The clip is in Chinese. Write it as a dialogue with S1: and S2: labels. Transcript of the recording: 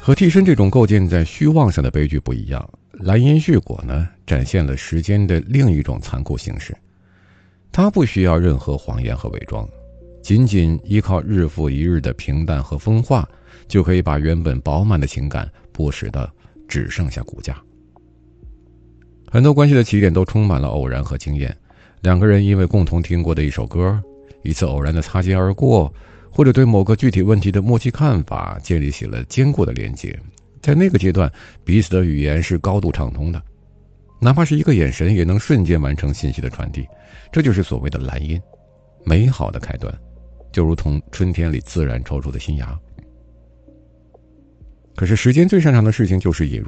S1: 和替身这种构建在虚妄上的悲剧不一样，蓝银絮果呢，展现了时间的另一种残酷形式。它不需要任何谎言和伪装，仅仅依靠日复一日的平淡和风化，就可以把原本饱满的情感剥蚀的只剩下骨架。很多关系的起点都充满了偶然和经验，两个人因为共同听过的一首歌，一次偶然的擦肩而过，或者对某个具体问题的默契看法，建立起了坚固的连接。在那个阶段，彼此的语言是高度畅通的，哪怕是一个眼神也能瞬间完成信息的传递。这就是所谓的蓝音，美好的开端，就如同春天里自然抽出的新芽。可是时间最擅长的事情就是引入